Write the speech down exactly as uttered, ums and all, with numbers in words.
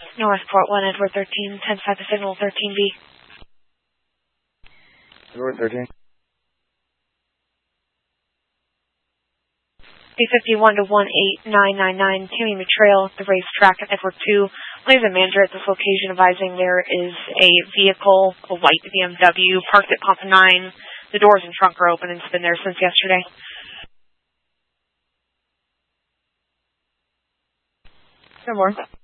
Northport one, Edward thirteen, ten five to signal thirteen B. Edward thirteen. B fifty-one to one eight nine nine nine, Tammy McTrail, the racetrack at Edward two. Leave the manager at this location advising there is a vehicle, a white B M W, parked at pump nine. The doors and trunk are open and it's been there since yesterday. No more.